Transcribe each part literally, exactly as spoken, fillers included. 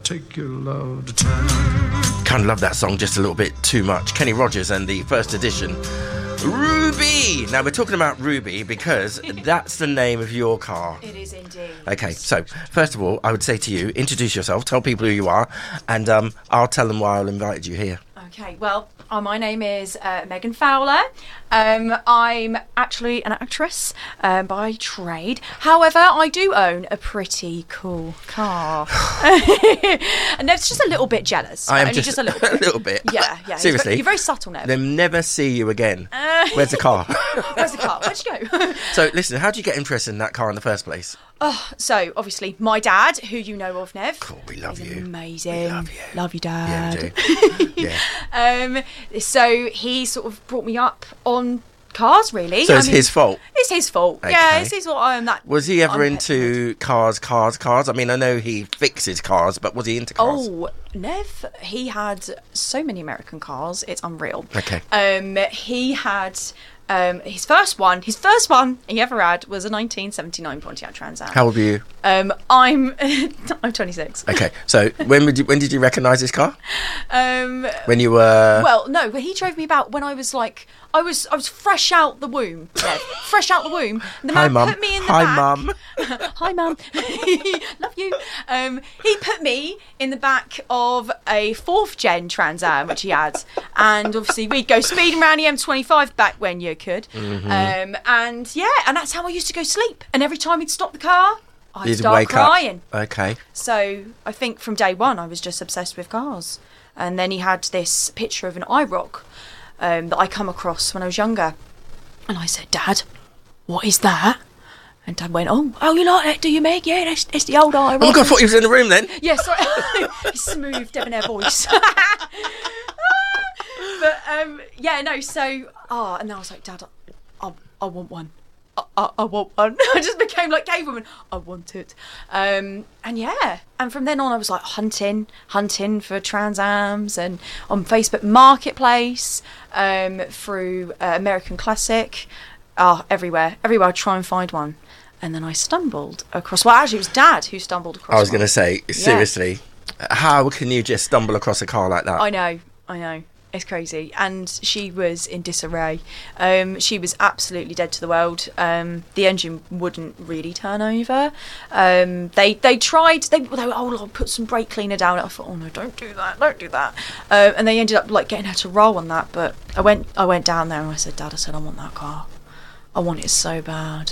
take your love to town. Kind of love that song just a little bit too much. Kenny Rogers and the first edition. Ruby! Now, we're talking about Ruby because that's the name of your car. It is indeed. Okay, so, first of all, I would say to you, introduce yourself, tell people who you are, and um, I'll tell them why I've invited you here. Okay, well, uh, my name is uh, Megan Fowler. Um, I'm actually an actress um, by trade. However, I do own a pretty cool car. And Nev's just a little bit jealous. I am only just, just a little bit. a little bit. Yeah, yeah. Seriously. You're very subtle, Nev. They'll never see you again. Uh, Where's the car? Where's the car? Where'd you go? So, listen, how did you get interested in that car in the first place? Oh, so obviously my dad, who you know of, Nev. Cool, we love he's you. Amazing. We love you. Love you, Dad. Yeah, we do. Yeah. um, so he sort of brought me up on cars, really. So I it's mean, his fault? It's his fault. Okay. Yeah, it's his fault. I'm that. Was he ever I'm into cars, cars, cars? I mean, I know he fixes cars, but was he into cars? Oh, Nev, he had so many American cars. It's unreal. Okay. Um, he had um his first one. His first one he ever had was a nineteen seventy-nine Pontiac Trans Am. How old were you? Um, I'm I'm twenty-six. Okay, so when would you, when did you recognise this car? Um, When you were... well, no, but he drove me about when I was like, I was I was fresh out the womb, Nev, fresh out the womb. And the Hi, man Mum. put me in the Hi, back. Mum. Hi, Mum. Love you. Um, he put me in the back of a fourth gen Trans Am, which he had, and obviously we'd go speeding around the M twenty-five back when you could. Mm-hmm. Um, and yeah, and that's how I used to go sleep. And every time he'd stop the car, I'd You'd start wake crying. up. Okay. So I think from day one, I was just obsessed with cars. And then he had this picture of an IROC um, that I come across when I was younger. And I said, Dad, what is that? And Dad went, oh, oh, you like that, do you, Meg? Yeah, that's, that's the old IROC. Oh my God, I thought he was in the room then. Yeah, sorry. His smooth debonair voice. But, um, yeah, no, so... Oh, and then I was like, Dad, I, I, I want one. I, I, I want one. I just became like cave woman. I want it. Um, and yeah, and from then on I was like hunting, hunting for Trans Ams and on Facebook Marketplace, um, through uh, American Classic, oh, everywhere, everywhere I'd try and find one. And then I stumbled across, well actually it was Dad who stumbled across I was one. going to say, seriously, how can you just stumble across a car like that? I know, I know. It's crazy. And she was in disarray. Um, she was absolutely dead to the world. Um, the engine wouldn't really turn over. Um, they they tried, they, they were, oh, I'll put some brake cleaner down. I thought, oh no, don't do that, don't do that. Uh, and they ended up like getting her to roll on that. But I went I went down there and I said, Dad, I said, I want that car. I want it so bad.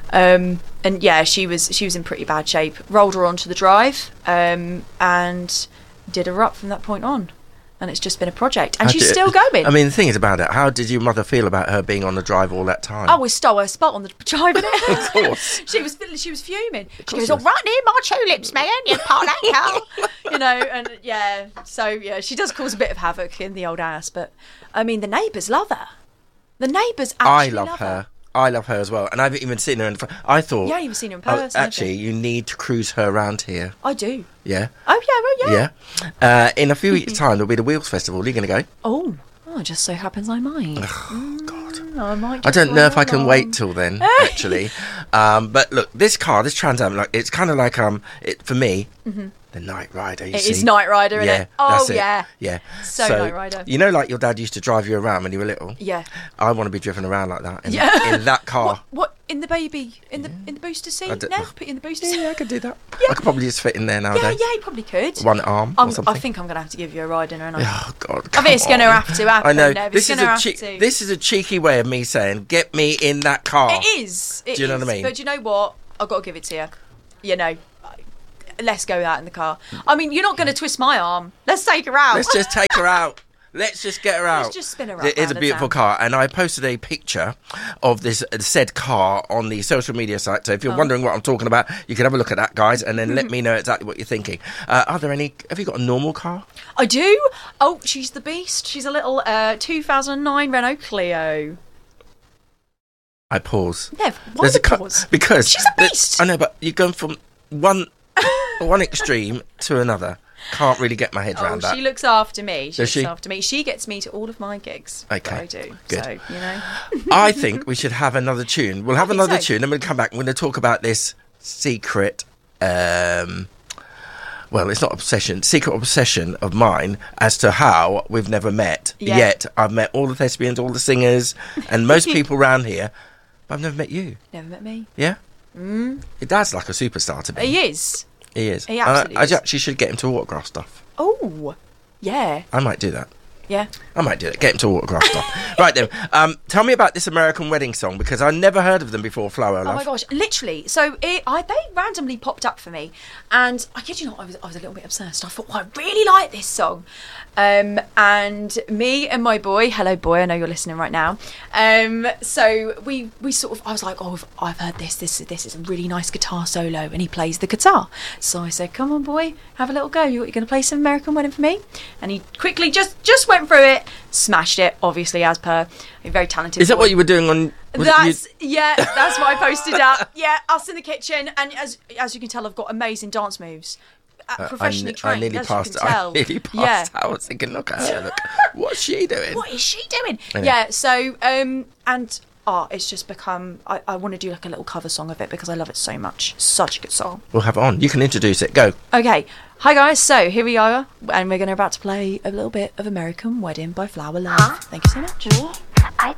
Um, and yeah, she was she was in pretty bad shape. Rolled her onto the drive um, and did her up from that point on. And it's just been a project. And How she's did- still going. I mean, the thing is about it, how did your mother feel about her being on the drive all that time? Oh, we stole her spot on the drive, innit? Of course. she was she was fuming. She course goes, she "Oh, was. right near my tulips, man, you part of that cow." You know, and yeah, so yeah, she does cause a bit of havoc in the old house. But I mean, the neighbours love her. The neighbours I actually love, love her. I love her as well. And I've even seen her in front. I thought... Yeah, you've seen her in oh, person. actually, you need to cruise her around here. I do. Yeah? Oh yeah, oh yeah. Yeah. Uh, in a few weeks' time, there'll be the Wheels Festival. Are you going to go? Oh, oh, it just so happens I might. Oh, God. Mm, I might. I just don't know if I run can along. wait till then, actually. Um, but look, this car, this Trans Am, like, it's kind of like, um, it, for me, Mm-hmm. the Knight Rider, you It see. is Knight Rider, isn't Yeah, it? Oh that's it. yeah. Yeah. So Knight Rider. You know, like your dad used to drive you around when you were little? Yeah. I want to be driven around like that, in, Yeah. in that car. What, what in the baby in the in the booster I seat? don't- No, put you in the booster seat. Yeah, I could do that. Yeah. I could probably just fit in there Yeah, nowadays. yeah, you probably could. One arm I'm, or something. I think I'm going to have to give you a ride in her, and I. Oh God! I think it's come going to on. have to happen. I know. Nev. This It's is going to a have cheek. to. This is a cheeky way of me saying, "Get me in that car." It is. It Do you know is. what I mean? But do you know what? I've got to give it to you. You know, let's go out in the car. I mean, you're not going to twist my arm. Let's take her out. Let's just take her out. Let's just get her out. Let's just spin her up It is round a the beautiful town. car, and I posted a picture of this uh, said car on the social media site. So if you're Oh. wondering what I'm talking about, you can have a look at that, guys, and then let me know exactly what you're thinking. Uh, are there any? Have you got a normal car? I do. Oh, she's the beast. She's a little uh, two thousand nine Renault Clio. I pause. Nev, why There's the a car pause? because She's a the- beast. I know, but you're going from one one extreme to another. Can't really get my head Oh, around that. she looks after me. She Does looks she? after me. She gets me to all of my gigs. Okay, that I do. good. So, you know. I think we should have another tune. We'll have think another so. tune, and we'll come back. We're going to talk about this secret. Um, well, it's not obsession, secret obsession of mine as to how we've never met. Yeah. Yet I've met all the thespians, all the singers, and most people around here, but I've never met you. Never met me. Yeah? Mm. Your dad's like a superstar to me. He is. He is. He And absolutely I, I is. actually should get him to autograph stuff. Oh, yeah. I might do that. Yeah. I might do it. Get him to autograph stuff. Right then, um, tell me about this American Wedding song, because I never heard of them before, Flower Love. Oh my gosh, literally. So it, I they randomly popped up for me, and I kid you not, I was I was a little bit obsessed. I thought, oh, I really like this song, um, and me and my boy, hello boy, I know you're listening right now. Um, so we we sort of, I was like, oh, I've, I've heard this. This this is a really nice guitar solo, and he plays the guitar. So I said, come on, boy, have a little go. You, you're going to play some American Wedding for me? And he quickly just just went through it, smashed it, obviously as per a very talented. Is that boy. what you were doing on? was it That's you- yeah, that's what I posted up. Yeah, us in the kitchen, and as as you can tell, I've got amazing dance moves. Uh, professionally I, trained, I nearly as passed. you can tell. I nearly passed yeah. out. I was thinking, look at her. Look, what's she doing? What is she doing? Anyway. Yeah. So um, and oh, it's just become. I, I want to do like a little cover song of it because I love it so much. Such a good song. We'll have it on. You can introduce it. Go. Okay. Hi guys. So here we are, and we're going to about to play a little bit of American Wedding by Flower Love. Thank you so much. Me, I